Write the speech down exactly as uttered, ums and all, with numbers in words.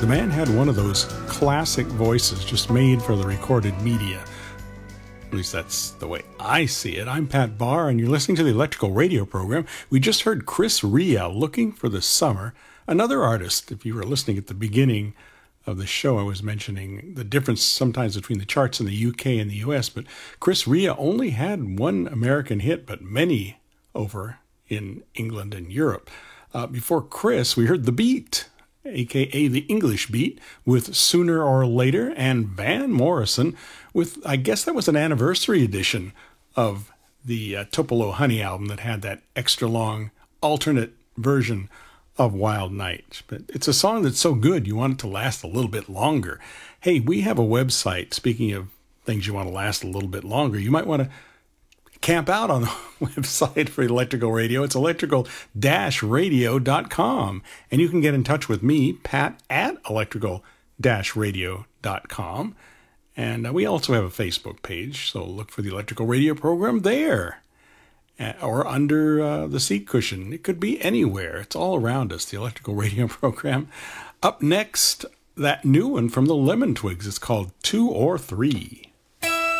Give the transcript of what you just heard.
The man had one of those classic voices just made for the recorded media. At least that's the way I see it. I'm Pat Barr, and you're listening to the Electrical Radio program. We just heard Chris Rea, Looking for the Summer. Another artist, if you were listening at the beginning of the show, I was mentioning the difference sometimes between the charts in the U K and the U S, but Chris Rea only had one American hit, but many over in England and Europe. Uh, before Chris, we heard The Beat, a k a. The English Beat, with Sooner or Later, and Van Morrison with, I guess that was an anniversary edition of the uh, Tupelo Honey album that had that extra long alternate version of Wild Night. But it's a song that's so good you want it to last a little bit longer. Hey, we have a website, speaking of things you want to last a little bit longer. You might want to camp out on the website for Electrical Radio. It's electrical dash radio dot com. And you can get in touch with me, Pat, at electrical dash radio dot com. And uh, we also have a Facebook page, so look for the Electrical Radio program there. Uh, or under uh, the seat cushion. It could be anywhere. It's all around us, the Electrical Radio program. Up next, that new one from the Lemon Twigs. It's called Two or Three.